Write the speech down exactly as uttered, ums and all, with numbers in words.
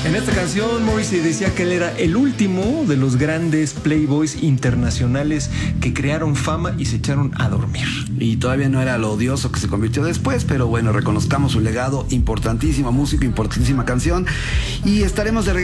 En esta canción, Morrissey decía que él era el último de los grandes playboys internacionales que crearon fama y se echaron a dormir. Y todavía no era lo odioso que se convirtió después, pero bueno, reconozcamos su legado, importantísima música, importantísima canción, y estaremos de regreso